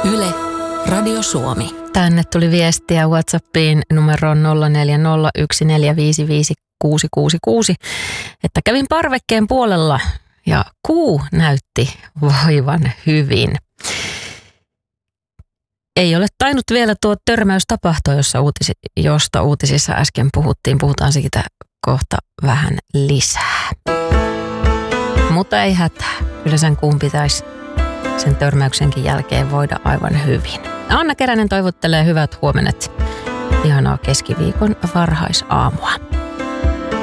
Yle, Radio Suomi. Tänne tuli viestiä WhatsAppiin numeroon 0401455666, että kävin parvekkeen puolella ja kuu näytti voivan hyvin. Ei ole tainnut vielä tuo törmäys tapahtua, josta uutisissa äsken puhuttiin. Puhutaan siitä kohta vähän lisää. Mutta ei hätää. Kyllä sen kuun pitäisi sen törmäyksenkin jälkeen voida aivan hyvin. Anna Keränen toivottelee hyvät huomenet. Ihanaa keskiviikon varhaisaamua.